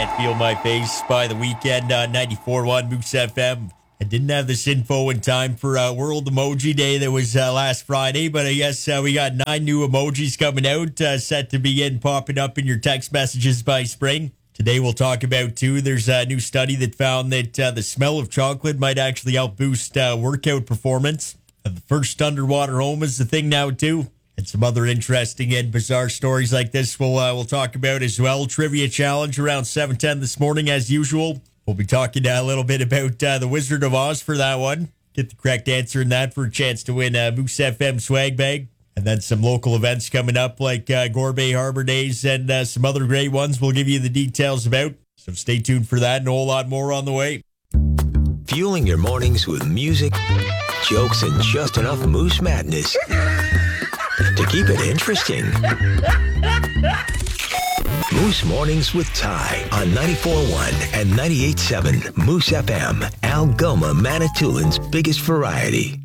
Can't Feel My Face by The Weeknd on 94.1 Moose FM. I didn't have this info in time for World Emoji Day that was last Friday, but I guess we got 9 new emojis coming out, set to begin popping up in your text messages by spring. Today we'll talk about 2. There's a new study that found that the smell of chocolate might actually help boost workout performance. The first underwater home is the thing now, too. And some other interesting and bizarre stories like this we'll talk about as well. Trivia challenge around 7:10 this morning, as usual. We'll be talking a little bit about The Wizard of Oz for that one. Get the correct answer in that for a chance to win a Moose FM swag bag. And then some local events coming up like Gorbay Harbor Days and some other great ones we'll give you the details about. So stay tuned for that and a whole lot more on the way. Fueling your mornings with music, jokes, and just enough Moose madness to keep it interesting. Moose Mornings with Ty on 94.1 and 98.7 Moose FM, Algoma, Manitoulин's biggest variety.